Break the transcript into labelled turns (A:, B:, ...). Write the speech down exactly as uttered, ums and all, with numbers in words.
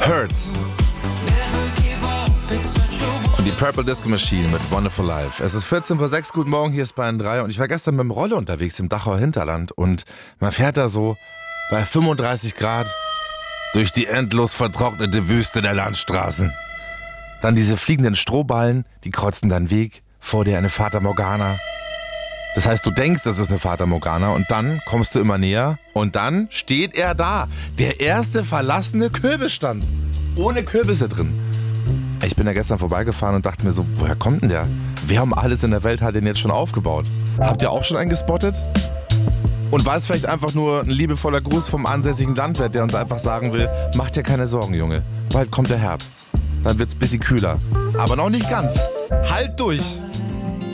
A: Hurts. Und die Purple Disco Machine mit Wonderful Life. Es ist vierzehn vor sechs, guten Morgen, hier ist Bayern drei und ich war gestern mit dem Roller unterwegs im Dachauer Hinterland und man fährt da so bei fünfunddreißig Grad durch die endlos vertrocknete Wüste der Landstraßen. Dann diese fliegenden Strohballen, die kreuzen deinen Weg, vor dir eine Fata Morgana. Das heißt, du denkst, das ist eine Fata Morgana und dann kommst du immer näher und dann steht er da. Der erste verlassene Kürbisstand. Ohne Kürbisse drin. Ich bin da gestern vorbeigefahren und dachte mir so, woher kommt denn der? Wer um alles in der Welt hat den jetzt schon aufgebaut? Habt ihr auch schon einen gespottet? Und war es vielleicht einfach nur ein liebevoller Gruß vom ansässigen Landwirt, der uns einfach sagen will, mach dir keine Sorgen, Junge. Bald kommt der Herbst. Dann wird's ein bisschen kühler. Aber noch nicht ganz. Halt durch!